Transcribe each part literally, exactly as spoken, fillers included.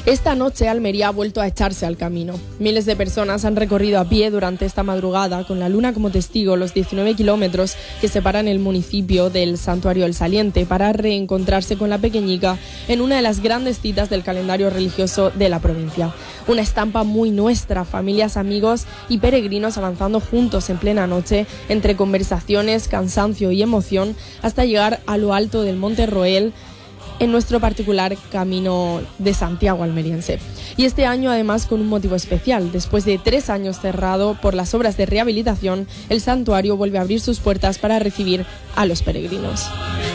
Esta noche Almería ha vuelto a echarse al camino. Miles de personas han recorrido a pie durante esta madrugada, con la luna como testigo, los diecinueve kilómetros que separan el municipio del Santuario del Saliente, para reencontrarse con la pequeñica en una de las grandes citas del calendario religioso de la provincia. Una estampa muy nuestra, familias, amigos y peregrinos avanzando juntos en plena noche, entre conversaciones, cansancio y emoción, hasta llegar a lo alto del Monte Roel, en nuestro particular camino de Santiago almeriense. Y este año además con un motivo especial. Después de tres años cerrado por las obras de rehabilitación, el santuario vuelve a abrir sus puertas para recibir a los peregrinos.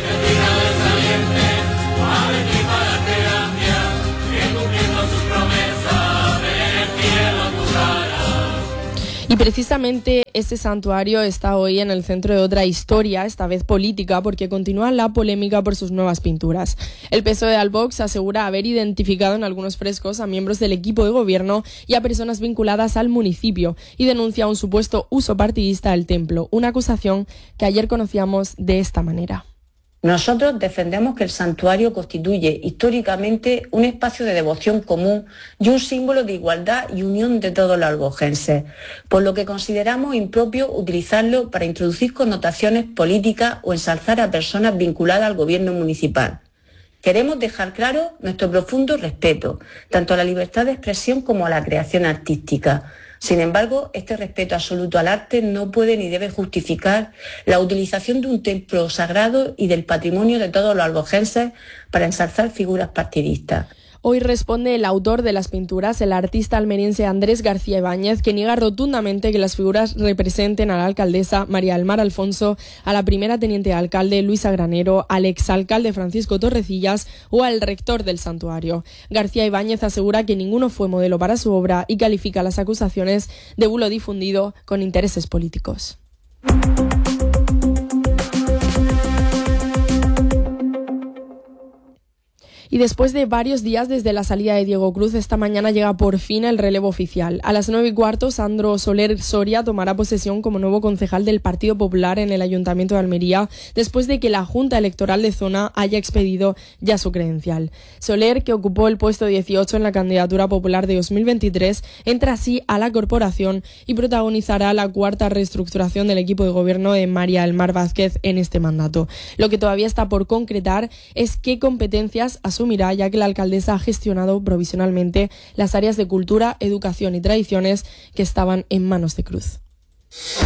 Y precisamente este santuario está hoy en el centro de otra historia, esta vez política, porque continúa la polémica por sus nuevas pinturas. El P S O E de Albox asegura haber identificado en algunos frescos a miembros del equipo de gobierno y a personas vinculadas al municipio, y denuncia un supuesto uso partidista del templo, una acusación que ayer conocíamos de esta manera. Nosotros defendemos que el santuario constituye históricamente un espacio de devoción común y un símbolo de igualdad y unión de todos los albogenses, por lo que consideramos impropio utilizarlo para introducir connotaciones políticas o ensalzar a personas vinculadas al gobierno municipal. Queremos dejar claro nuestro profundo respeto, tanto a la libertad de expresión como a la creación artística. Sin embargo, este respeto absoluto al arte no puede ni debe justificar la utilización de un templo sagrado y del patrimonio de todos los albogenses para ensalzar figuras partidistas. Hoy responde el autor de las pinturas, el artista almeriense Andrés García Ibáñez, que niega rotundamente que las figuras representen a la alcaldesa María del Mar Alfonso, a la primera teniente de alcalde Luisa Granero, al exalcalde Francisco Torrecillas o al rector del santuario. García Ibáñez asegura que ninguno fue modelo para su obra y califica las acusaciones de bulo difundido con intereses políticos. Y después de varios días desde la salida de Diego Cruz, esta mañana llega por fin el relevo oficial. A las nueve y cuarto, Sandro Soler Soria tomará posesión como nuevo concejal del Partido Popular en el Ayuntamiento de Almería, después de que la Junta Electoral de Zona haya expedido ya su credencial. Soler, que ocupó el puesto dieciocho en la candidatura popular de dos mil veintitrés, entra así a la corporación y protagonizará la cuarta reestructuración del equipo de gobierno de María del Mar Vázquez en este mandato. Lo que todavía está por concretar es qué competencias asumirá, ya que la alcaldesa ha gestionado provisionalmente las áreas de cultura, educación y tradiciones que estaban en manos de Cruz.